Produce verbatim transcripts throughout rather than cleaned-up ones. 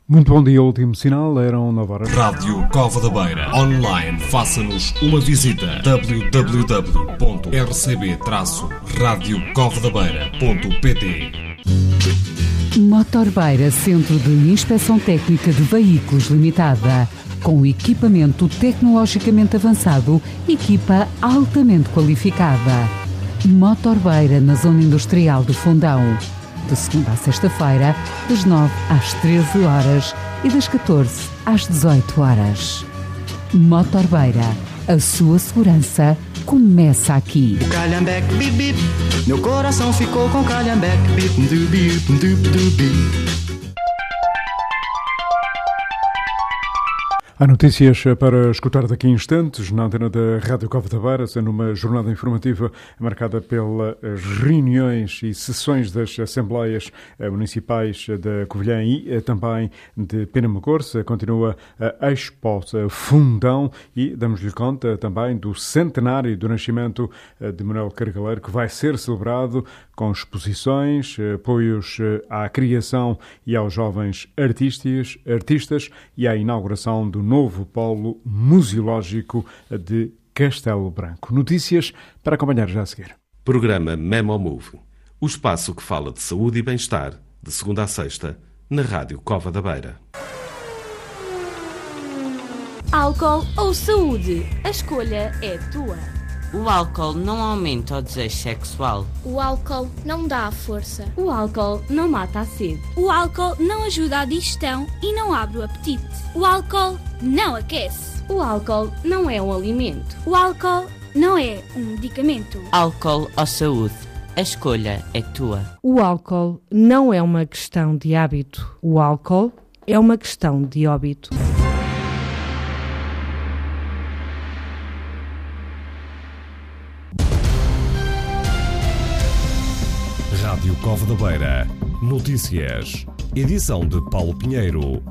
Muito bom dia, último sinal, eram nove horas. Rádio Cova da Beira, online, faça-nos uma visita, w w w ponto r c b traço radio cova da beira ponto p t. Motorbeira, Centro de Inspeção Técnica de Veículos Limitada. Com equipamento tecnologicamente avançado, equipa altamente qualificada. Motorbeira, na Zona Industrial do Fundão. De segunda a sexta-feira, das nove às treze horas e das catorze às dezoito horas. Motorbeira, a sua segurança começa aqui. O calhambeque, bip, bip, meu coração ficou com calhambeque, bip, du, bip, du, du, bip. Há notícias para escutar daqui a instantes na antena da Rádio Cova da Beira, sendo uma jornada informativa marcada pelas reuniões e sessões das Assembleias Municipais da Covilhã e também de Penamacor-se. Continua a Expo Fundão e damos-lhe conta também do centenário do nascimento de Manuel Cargaleiro, que vai ser celebrado com exposições, apoios à criação e aos jovens artistas, artistas e à inauguração do novo polo museológico de Castelo Branco. Notícias para acompanhar já a seguir. Programa Memo Move, o espaço que fala de saúde e bem-estar, de segunda a sexta, na Rádio Cova da Beira. Álcool ou saúde? A escolha é tua. O álcool não aumenta o desejo sexual. O álcool não dá a força. O álcool não mata a sede. O álcool não ajuda à digestão e não abre o apetite. O álcool não aquece. O álcool não é um alimento. O álcool não é um medicamento. Álcool ou saúde? A escolha é tua. O álcool não é uma questão de hábito. O álcool é uma questão de óbito. Rádio Cova da Beira. Notícias. Edição de Paulo Pinheiro.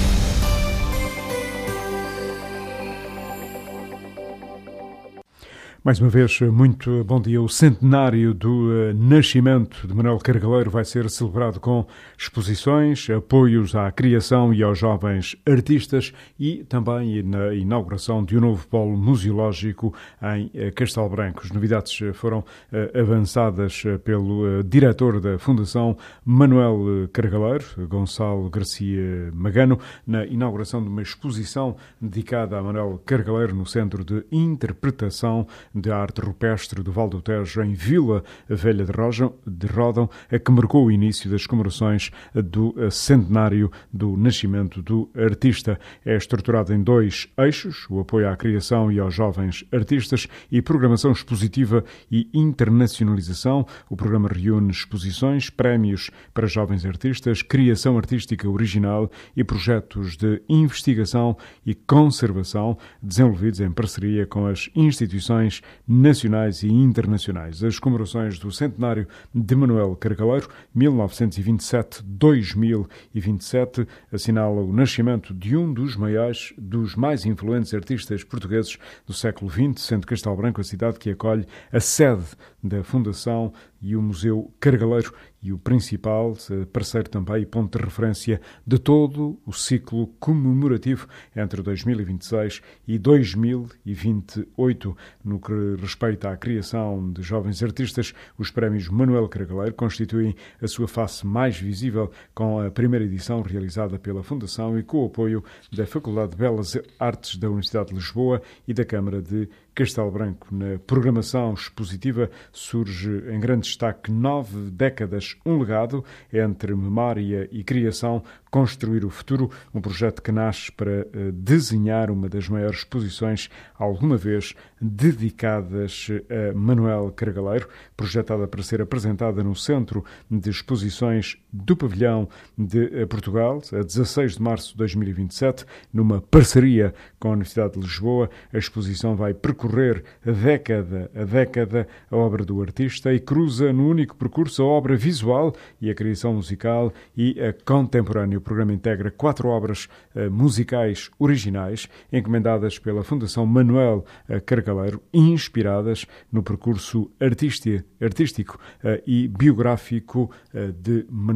Mais uma vez, muito bom dia. O centenário do uh, nascimento de Manuel Cargaleiro vai ser celebrado com exposições, apoios à criação e aos jovens artistas e também na inauguração de um novo polo museológico em uh, Castelo Branco. As novidades foram uh, avançadas pelo uh, diretor da Fundação Manuel Cargaleiro, Gonçalo Garcia Magano, na inauguração de uma exposição dedicada a Manuel Cargaleiro no Centro de Interpretação de Arte Rupestre do Val do Tejo, em Vila Velha de, Rojão, de Rodão, a que marcou o início das comemorações do centenário do nascimento do artista. É estruturado em dois eixos, o apoio à criação e aos jovens artistas e programação expositiva e internacionalização. O programa reúne exposições, prémios para jovens artistas, criação artística original e projetos de investigação e conservação desenvolvidos em parceria com as instituições nacionais e internacionais. As comemorações do centenário de Manuel Cargaleiro, mil novecentos e vinte e sete a dois mil e vinte e sete, assinala o nascimento de um dos maiores, dos mais influentes artistas portugueses do século vinte, sendo Castelo Branco a cidade que acolhe a sede da Fundação e o Museu Cargaleiro e o principal parceiro também e ponto de referência de todo o ciclo comemorativo entre dois mil e vinte e seis e dois mil e vinte e oito. No que respeita à criação de jovens artistas, os prémios Manuel Cargaleiro constituem a sua face mais visível com a primeira edição realizada pela Fundação e com o apoio da Faculdade de Belas Artes da Universidade de Lisboa e da Câmara de Castelo Branco. Na programação expositiva surge em grande destaque nove décadas, um legado entre memória e criação, construir o futuro, um projeto que nasce para uh, desenhar uma das maiores exposições alguma vez dedicadas a Manuel Cargaleiro, projetada para ser apresentada no Centro de Exposições do Pavilhão de Portugal, a dezasseis de março de dois mil e vinte e sete, numa parceria com a Universidade de Lisboa. A exposição vai percorrer a década a década a obra do artista e cruza no único percurso a obra visual e a criação musical e a contemporânea. O programa integra quatro obras uh, musicais originais encomendadas pela Fundação Manuel uh, Cargaleiro, inspiradas no percurso artístico, artístico uh, e biográfico uh, de Manuel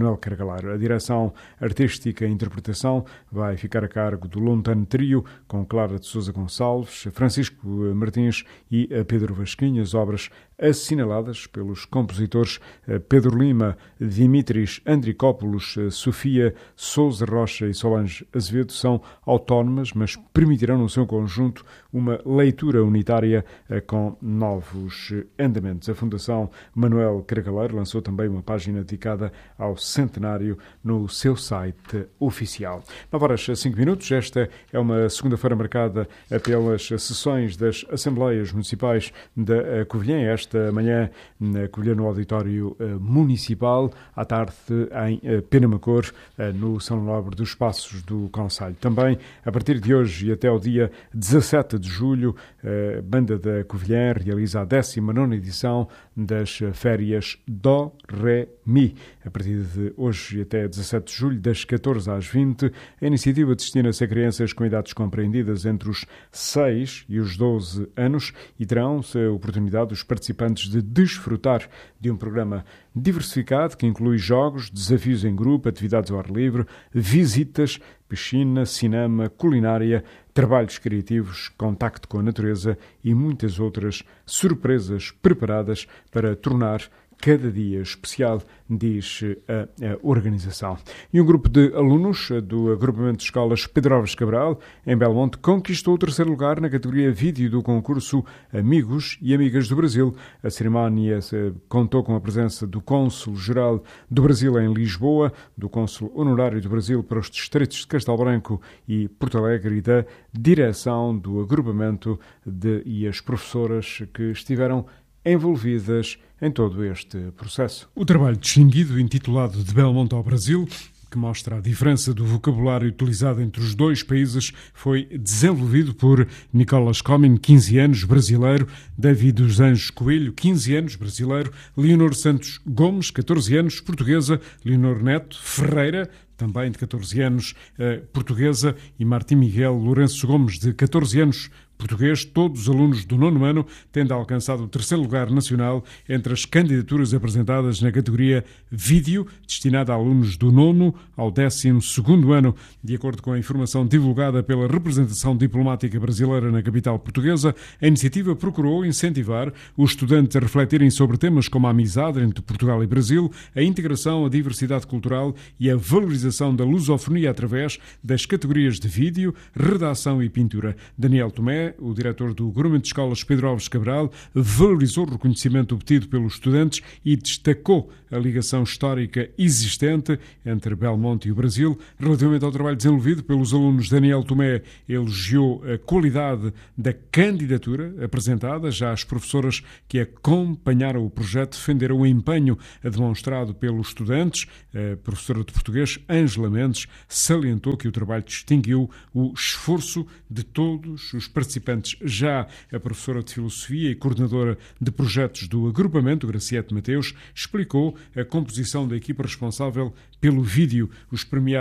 Manuel Cargaleiro. A direção artística e interpretação vai ficar a cargo do Lontano Trio, com Clara de Sousa Gonçalves, Francisco Martins e Pedro Vasquinhas, obras assinaladas pelos compositores Pedro Lima, Dimitris Andricópolos, Sofia Sousa Rocha e Solange Azevedo. São autónomas, mas permitirão no seu conjunto uma leitura unitária com novos andamentos. A Fundação Manuel Cargaleiro lançou também uma página dedicada ao centenário no seu site oficial. nove horas e cinco minutos. Esta é uma segunda-feira marcada pelas sessões das Assembleias Municipais da Covilhã. Esta manhã na Covilhã, no Auditório Municipal, à tarde em Penamacor, no São Nobre dos Passos do Concelho. Também, a partir de hoje e até ao dia dezassete de julho, a Banda da Covilhã realiza a décima nona edição das férias Dó, Ré, Mi. A partir de hoje e até dezassete de julho, das catorze às vinte, a iniciativa destina-se a crianças com idades compreendidas entre os seis e os doze anos e terão-se a oportunidade os participantes de desfrutar de um programa diversificado que inclui jogos, desafios em grupo, atividades ao ar livre, visitas, piscina, cinema, culinária, trabalhos criativos, contacto com a natureza e muitas outras surpresas preparadas para tornar cada dia especial, diz a, a organização. E um grupo de alunos do agrupamento de escolas Pedro Álvares Cabral, em Belmonte, conquistou o terceiro lugar na categoria vídeo do concurso Amigos e Amigas do Brasil. A cerimónia contou com a presença do Cônsul-Geral do Brasil em Lisboa, do Cônsul Honorário do Brasil para os distritos de Castelo Branco e Porto Alegre e da direção do agrupamento de, e as professoras que estiveram envolvidas em todo este processo. O trabalho distinguido, intitulado De Belmonte ao Brasil, que mostra a diferença do vocabulário utilizado entre os dois países, foi desenvolvido por Nicolas Comyn, quinze anos, brasileiro, David dos Anjos Coelho, quinze anos, brasileiro, Leonor Santos Gomes, catorze anos, portuguesa, Leonor Neto Ferreira, também de catorze anos, portuguesa, e Martim Miguel Lourenço Gomes, de catorze anos, português. Todos os alunos do nono ano tendo alcançado o terceiro lugar nacional entre as candidaturas apresentadas na categoria Vídeo, destinada a alunos do nono ao décimo segundo ano. De acordo com a informação divulgada pela representação diplomática brasileira na capital portuguesa, a iniciativa procurou incentivar os estudantes a refletirem sobre temas como a amizade entre Portugal e Brasil, a integração, a diversidade cultural e a valorização da lusofonia através das categorias de vídeo, redação e pintura. Daniel Tomé, o diretor do Agrupamento de Escolas Pedro Álvares Cabral, valorizou o reconhecimento obtido pelos estudantes e destacou a ligação histórica existente entre Belmonte e o Brasil. Relativamente ao trabalho desenvolvido pelos alunos, Daniel Tomé elogiou a qualidade da candidatura apresentada. Já as professoras que acompanharam o projeto defenderam o empenho demonstrado pelos estudantes. A professora de português, Ângela Mendes, salientou que o trabalho distinguiu o esforço de todos os participantes. Já a professora de filosofia e coordenadora de projetos do agrupamento, Graciete Mateus, explicou a composição da equipa responsável pelo vídeo. Os premiados